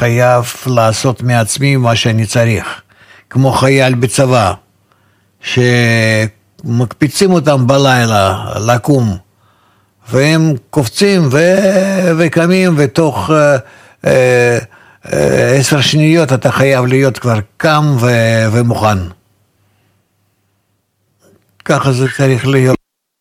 חייב לעשות מעצמי מה שאני צריך, כמו חייל בצבא, שמקפיצים אותם בלילה לקום, והם קופצים וקמים, ותוך 10 שניות אתה חייב להיות כבר קם ומוכן. ככה זה צריך להיות.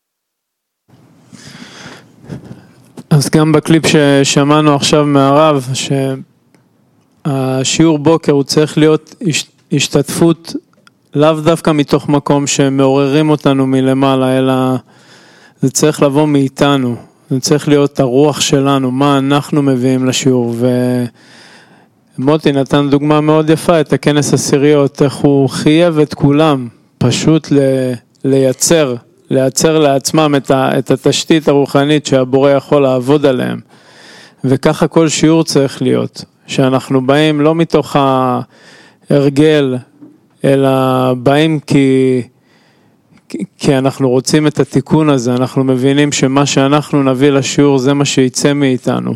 אז גם בקליפ ששמענו עכשיו מהרב, שהשיעור בוקר הוא צריך להיות השתתפות לאו דווקא מתוך מקום שמעוררים אותנו מלמעלה, אלא זה צריך לבוא מאיתנו, זה צריך להיות הרוח שלנו, מה אנחנו מביאים לשיעור. ומוטי נתן דוגמה מאוד יפה, את הכנס עשיריות, איך הוא חייב את כולם, פשוט לייצר לעצמם את התשתית הרוחנית שהבורא יכול לעבוד עליהם. וככה כל שיעור צריך להיות, שאנחנו באים לא מתוך ההרגל, אלא באים כי אנחנו רוצים את התיקון הזה, אנחנו מבינים שמה שאנחנו נביא לשיעור זה מה שיצא מאיתנו.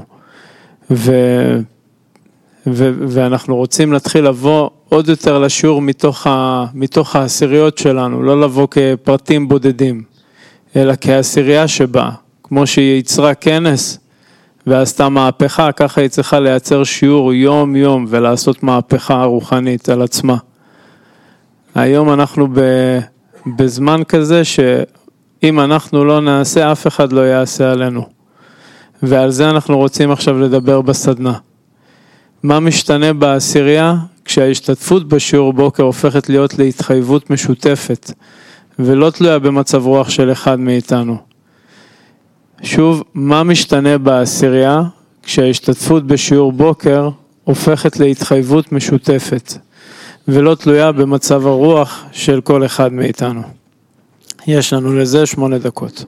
ואנחנו רוצים להתחיל לבוא עוד יותר לשיעור מתוך העשיריות שלנו, לא לבוא כפרטים בודדים, אלא כעשירייה שבה, כמו שהיא יצרה כנס ועשתה מהפכה, ככה היא צריכה לייצר שיעור יום יום ולעשות מהפכה רוחנית על עצמה. היום אנחנו בזמן כזה שאם אנחנו לא נעשה, אף אחד לא יעשה עלינו. ועל זה אנחנו רוצים עכשיו לדבר בסדנה. מה משתנה בעשירייה? כשההשתתפות בשיעור בוקר הופכת להיות להתחייבות משותפת, ולא תלויה במצב רוח של אחד מאיתנו. שוב, מה משתנה בעשירייה? כשההשתתפות בשיעור בוקר הופכת להתחייבות משותפת, ולא תלויה במצב הרוח של כל אחד מאיתנו. יש לנו לזה 8 דקות.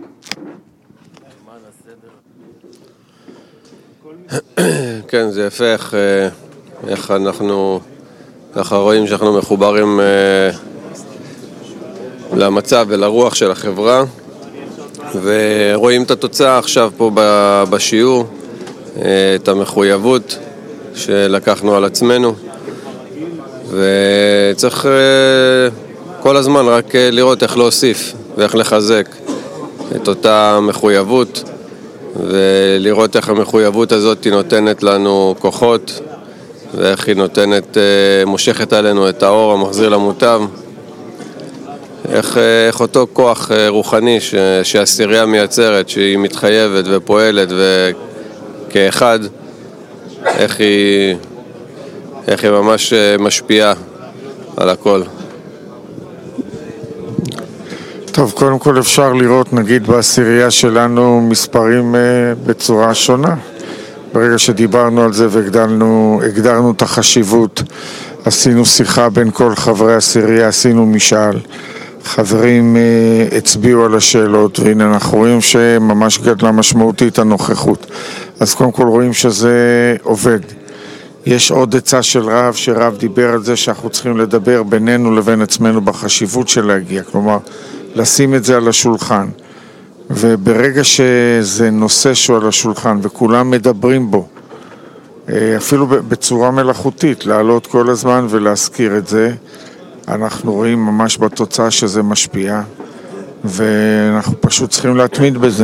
כן, זה יפה איך אנחנו ככה רואים שאנחנו מחוברים למצב ולרוח של החברה, ורואים את התוצאה עכשיו פה בשיעור, את המחויבות שלקחנו על עצמנו, וצריך כל הזמן רק לראות איך להוסיף ואיך לחזק את אותה מחויבות, ולראות איך המחויבות הזאת נותנת לנו כוחות, ואיך היא מושכת עלינו את האור המחזיר למוטב, איך אותו כוח רוחני שהעשירייה מייצרת, שהיא מתחייבת ופועלת וכאחד, איך היא ממש משפיעה על הכל. טוב, קודם כל אפשר לראות, נגיד בעשירייה שלנו, מספרים בצורה שונה. ברגע שדיברנו על זה והגדרנו את החשיבות, עשינו שיחה בין כל חברי העשירייה, עשינו משאל. חברים הצביעו על השאלות, והנה אנחנו רואים שממש גדלה משמעותית הנוכחות. אז קודם כל רואים שזה עובד. יש עוד עצה של רב, שרב דיבר על זה שאנחנו צריכים לדבר בינינו לבין עצמנו בחשיבות של להגיע. כלומר, לשים את זה על השולחן. וברגע שזה נושא שהוא על השולחן וכולם מדברים בו, אפילו בצורה מלאכותית, לעלות כל הזמן ולהזכיר את זה, אנחנו רואים ממש בתוצאה שזה משפיע, ואנחנו פשוט צריכים להתמיד בזה.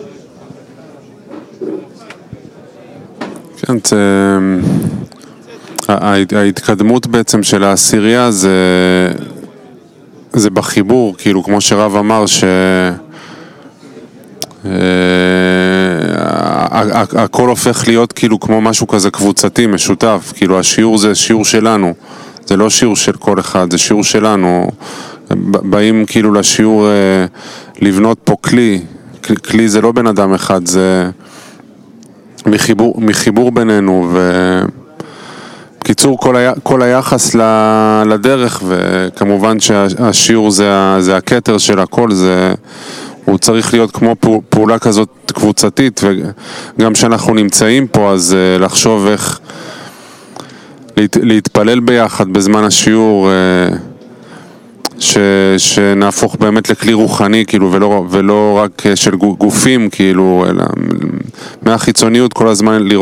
כן, ההתקדמות בעצם של העשירייה זה בחיבור, כאילו כמו שרב אמר הכל הופך להיות כאילו כמו משהו כזה קבוצתי, משותף, כאילו השיעור זה שיעור שלנו, זה לא שיעור של כל אחד, זה שיעור שלנו. באים כאילו לשיעור לבנות פה כלי זה לא בן אדם אחד, זה מחיבור בינינו, בקיצור כל היחס לדרך, וכמובן שהשיעור זה הכתר של הכל, הוא צריך להיות כמו פעולה כזאת קבוצתית, וגם שאנחנו נמצאים פה אז לחשוב איך להתפלל ביחד בזמן השיעור, שנהפוך באמת לכלי רוחני, כאילו, ולא רק של גופים, כאילו, אלא מהחיצוניות כל הזמן לראות